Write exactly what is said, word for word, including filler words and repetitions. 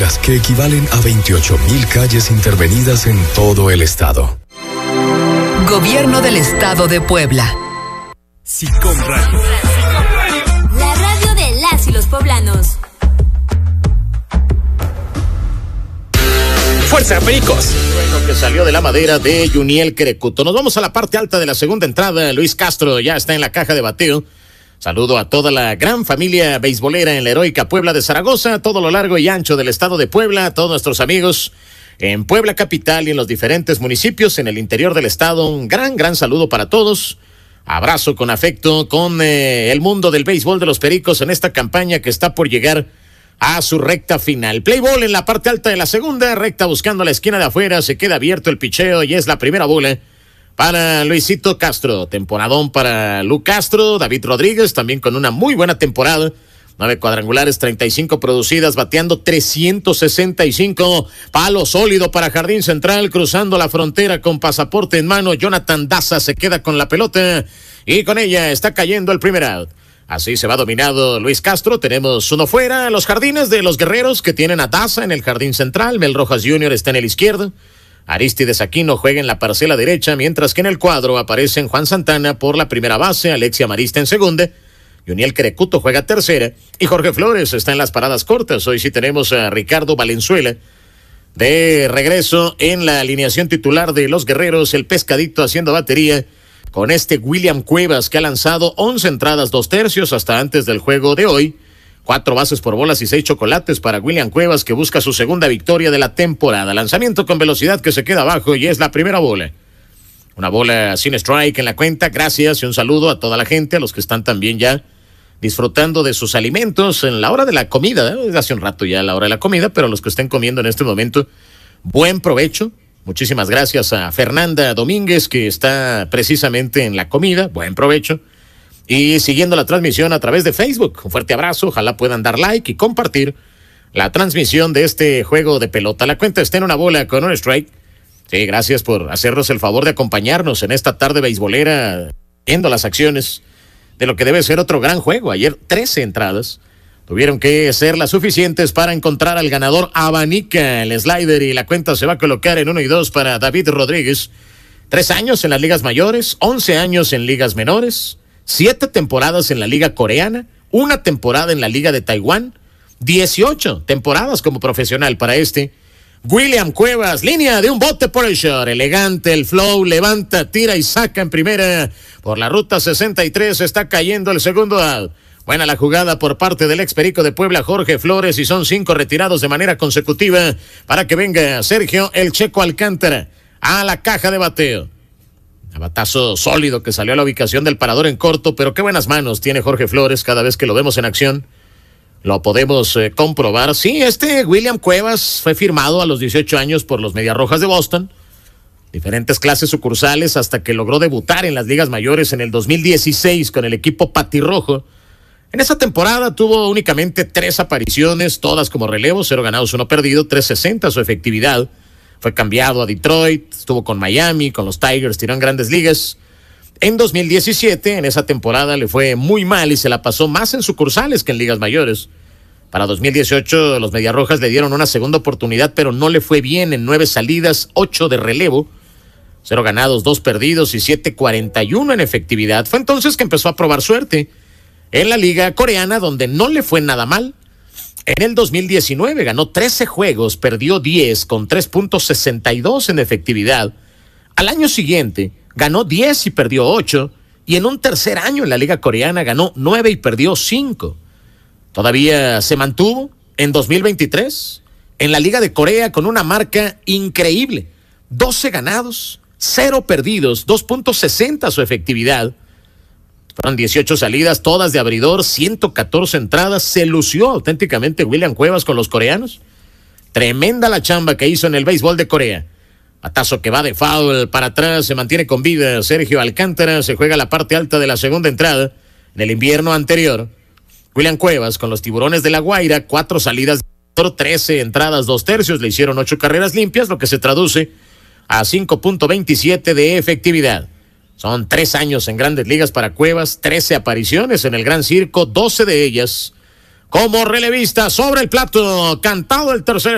obras que equivalen a veintiocho mil calles intervenidas en todo el estado. Gobierno del Estado de Puebla. Sicom Radio. La radio de las y los poblanos. ¡Fuerza, Pericos! Bueno, que salió de la madera de Yuniel Querecuto. Nos vamos a la parte alta de la segunda entrada. Luis Castro ya está en la caja de bateo. Saludo a toda la gran familia beisbolera en la heroica Puebla de Zaragoza, a todo lo largo y ancho del estado de Puebla, a todos nuestros amigos en Puebla capital y en los diferentes municipios en el interior del estado. Un gran, gran saludo para todos. Abrazo con afecto con eh, el mundo del béisbol de los Pericos en esta campaña que está por llegar a su recta final. Play ball en la parte alta de la segunda, recta buscando la esquina de afuera, se queda abierto el picheo y es la primera bola para Luisito Castro. Temporadón para Lu Castro, David Rodríguez también con una muy buena temporada. Nueve cuadrangulares, treinta y cinco producidas, bateando trescientos sesenta y cinco. Palo sólido para Jardín Central, cruzando la frontera con pasaporte en mano. Jonathan Daza se queda con la pelota y con ella está cayendo el primer out. Así se va dominado Luis Castro. Tenemos uno fuera. Los jardines de los Guerreros que tienen a Daza en el jardín central. Mel Rojas junior está en el izquierdo. Aristides Aquino juega en la parcela derecha, mientras que en el cuadro aparecen Juan Santana por la primera base, Alexia Marista en segunda, Yuniel Querecuto juega tercera y Jorge Flores está en las paradas cortas. Hoy sí tenemos a Ricardo Valenzuela de regreso en la alineación titular de los Guerreros, el pescadito haciendo batería con este William Cuevas que ha lanzado once entradas, dos tercios hasta antes del juego de hoy. Cuatro bases por bolas y seis chocolates para William Cuevas que busca su segunda victoria de la temporada. Lanzamiento con velocidad que se queda abajo y es la primera bola. Una bola sin strike en la cuenta. Gracias y un saludo a toda la gente, a los que están también ya disfrutando de sus alimentos en la hora de la comida. ¿eh? Hace un rato ya la hora de la comida, pero los que estén comiendo en este momento, buen provecho. Muchísimas gracias a Fernanda Domínguez que está precisamente en la comida. Buen provecho. Y siguiendo la transmisión a través de Facebook. Un fuerte abrazo, ojalá puedan dar like y compartir la transmisión de este juego de pelota. La cuenta está en una bola con un strike. Sí, gracias por hacernos el favor de acompañarnos en esta tarde beisbolera, viendo las acciones de lo que debe ser otro gran juego. Ayer trece entradas tuvieron que ser las suficientes para encontrar al ganador. Abanica el slider y la cuenta se va a colocar en uno y dos para David Rodríguez. Tres años en las ligas mayores, once años en ligas menores, siete temporadas en la liga coreana, una temporada en la liga de Taiwán, dieciocho temporadas como profesional para este William Cuevas. Línea de un bote por el short, elegante el flow, levanta, tira y saca en primera por la ruta sesenta y tres. Está cayendo el segundo out. Buena la jugada por parte del ex Perico de Puebla, Jorge Flores, y son cinco retirados de manera consecutiva para que venga Sergio el Checo Alcántara a la caja de bateo. Batazo sólido que salió a la ubicación del parador en corto, pero qué buenas manos tiene Jorge Flores cada vez que lo vemos en acción. Lo podemos eh, comprobar. Sí, este William Cuevas fue firmado a los dieciocho años por los Mediarrojas de Boston. Diferentes clases sucursales hasta que logró debutar en las ligas mayores en el dos mil dieciséis con el equipo patirrojo. En esa temporada tuvo únicamente tres apariciones, todas como relevo, cero ganados, uno perdido, tres sesenta su efectividad. Fue cambiado a Detroit, estuvo con Miami, con los Tigers, tiró en grandes ligas. En dos mil diecisiete, en esa temporada le fue muy mal y se la pasó más en sucursales que en ligas mayores. Para dos mil dieciocho, los Mediarrojas le dieron una segunda oportunidad, pero no le fue bien en nueve salidas, ocho de relevo, cero ganados, dos perdidos y siete cuarenta y uno en efectividad. Fue entonces que empezó a probar suerte en la liga coreana, donde no le fue nada mal. En el dos mil diecinueve ganó trece juegos, perdió diez con tres punto sesenta y dos en efectividad. Al año siguiente ganó diez y perdió ocho, y en un tercer año en la liga coreana ganó nueve y perdió cinco. Todavía se mantuvo en dos mil veintitrés en la liga de Corea con una marca increíble, doce ganados, cero perdidos, dos punto sesenta su efectividad. Fueron dieciocho salidas, todas de abridor, ciento catorce entradas. Se lució auténticamente William Cuevas con los coreanos. Tremenda la chamba que hizo en el béisbol de Corea. Batazo que va de foul para atrás, se mantiene con vida Sergio Alcántara. Se juega la parte alta de la segunda entrada. En el invierno anterior, William Cuevas con los Tiburones de La Guaira, cuatro salidas, trece entradas, dos tercios. Le hicieron ocho carreras limpias, lo que se traduce a cinco punto veintisiete de efectividad. Son tres años en grandes ligas para Cuevas, trece apariciones en el Gran Circo, doce de ellas como relevista. Sobre el plato, cantado el tercer